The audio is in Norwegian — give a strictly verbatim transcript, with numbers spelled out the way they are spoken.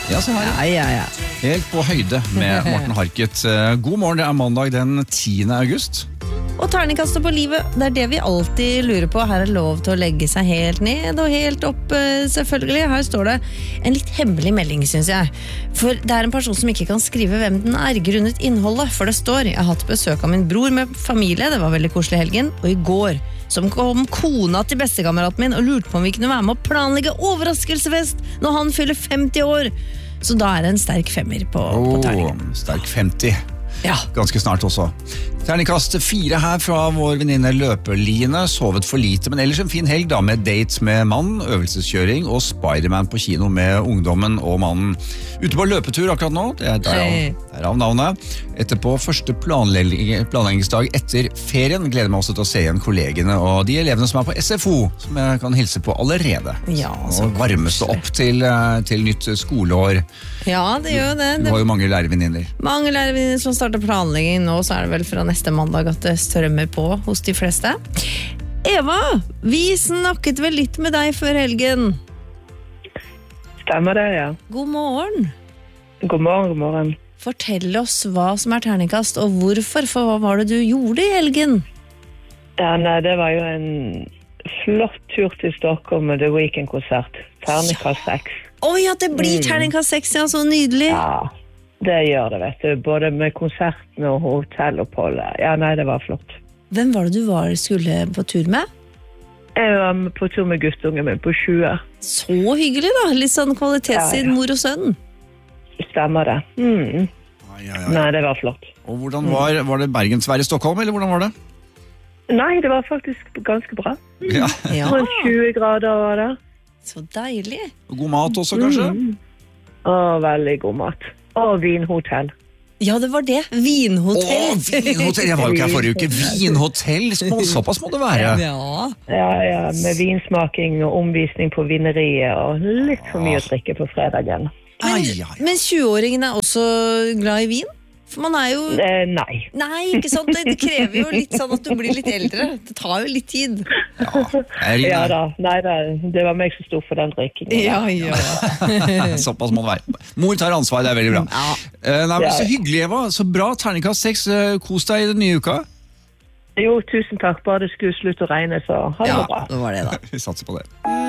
Ja, så har jeg. Ja, ja, ja. Helt på høyde med Morten Harket. God morgen, det er mandag den tiende august. Og terningkastet på livet, det er det vi alltid lurer på. Her er lov til å legge seg helt ned og helt opp, selvfølgelig. Her står det en litt hemmelig melding, synes jeg. For det er en person som ikke kan skrive hvem den er, grunnet innholdet. For det står, jeg har hatt besøk av min bror med familie, det var veldig koselig helgen, og i går som kom kona til bestekameraten min og lurte på om vi kunne være med å planlegge overraskelsesfest når han fyller femti år. Så da er det en sterk femmer på, oh, på terningen. Sterk femti. Ja. Ganske snart også. Terningkast fire her fra vår venninne Løperline. Sovet for lite, men ellers en fin helg da, med dates med mannen, øvelseskjøring og Spiderman på kino med ungdommen og mannen. Ute på løpetur akkurat nå, det er der, Hey. der av navnet. Etterpå første planlegging, planleggingsdag etter ferien. Gleder meg også til å se igjen kollegene og de elevene som er på S F O, som jeg kan hilse på allerede. Ja, så og varmes det opp til, til nytt skoleår. Ja, det gjør det. Du det har jo mange lærervenninner. Mange lærervenninner som starter planlegging nå, så er det vel fra neste mandag at det strømmer på hos de fleste. Eva, vi snakket vel litt med deg før helgen. Stemmer det, ja. God morgen. God morgen, god morgen. Fortell oss hva som er terningkast, og hvorfor, for hva var det du gjorde i helgen? Ja, nei, det var jo en flott tur til Stockholm med The Weekend-konsert. Terningkast seks. Oi, at det blir terningkast seks, ja, så nydelig. Ja, det gjør det, vet du. Både med konserten og hotelloppholdet. Ja, nei, det var flott. Hvem var det du var, skulle på tur med? Jeg var på tur med guttungen min på tjue. Så hyggelig da, litt sånn kvalitetstid, Ja, ja. mor og sønn. Stemmer det. Mm. Ai, ai, ai. Nei, det var flott. Og hvordan var, var det Bergensvær i Stockholm, eller hvordan var det? Nei, det var faktisk ganske bra. Ja. Ja, Rundt tjue grader var det. så deilig. Og god mat også, kanskje? Å, veldig god mat. Og vinhotell. Ja, det var det. Vinhotell. Åh, vinhotell! Jeg var jo ikke her forrige uke. Vinhotell! Små- Såpass må det være. Ja. Ja, ja, med vinsmaking og omvisning på vineriet og litt for mye å drikke på fredagen. Ai, ai, ai. Men tjue-åringen er også glad i vin? For man er jo... Eh, nei. Nei, ikke sant? Det krever jo litt sånn at du blir litt eldre. Det tar jo litt tid. Ja, jeg Ja ringer. da, nei da, det var meg som sto for den drikkingen. Ja, ja. Såpass må det være. Mor tar ansvar, det er veldig bra. Ja. Eh, nei, men Ja. Så hyggelig, Eva. Så bra. Terningkast seks. Eh, Kos deg i den nye uka. Jo, tusen takk. Bare det skulle slutte å regne, så ha det Ja. bra. Det var det da. Vi satser på det.